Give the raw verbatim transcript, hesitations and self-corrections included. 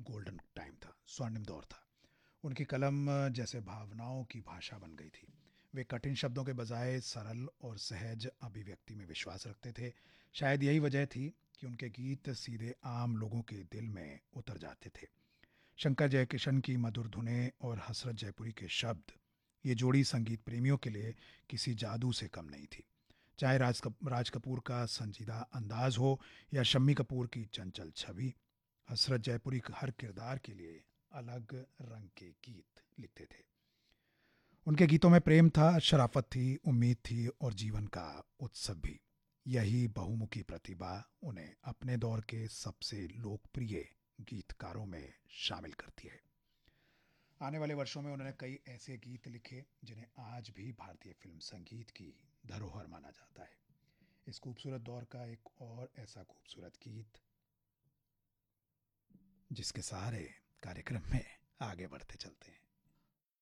Golden time था, स्वर्णिम दौर था। उनकी कलम जैसे भावनाओं की भाषा बन गई थी। वे कठिन शब्दों के बजाय सरल और सहज अभिव्यक्ति में विश्वास रखते थे। शायद यही वजह थी कि उनके गीत सीधे आम लोगों के दिल में उतर जाते थे। शंकर जयकिशन की मधुर धुनें और हसरत जयपुरी के शब्द, ये जोड़ी संगीत प्रेमियों के लिए किसी जादू से कम नहीं थी। चाहे राज कप, राज कपूर का संजीदा अंदाज हो या शम्मी कपूर की चंचल छवि, हसरत जयपुरी हर किरदार के लिए अलग रंग के गीत लिखते थे। उनके गीतों में प्रेम था, शराफत थी, उम्मीद थी और जीवन का उत्सव भी। यही बहुमुखी प्रतिभा उन्हें अपने दौर के सबसे लोकप्रिय गीतकारों में शामिल करती है। आने वाले वर्षों में उन्होंने कई ऐसे गीत लिखे जिन्हें आज भी भारतीय फिल्म संगीत की धरोहर माना जाता है। इस खूबसूरत दौर का एक और ऐसा खूबसूरत गीत जिसके सहारे कार्यक्रम में आगे बढ़ते चलते हैं।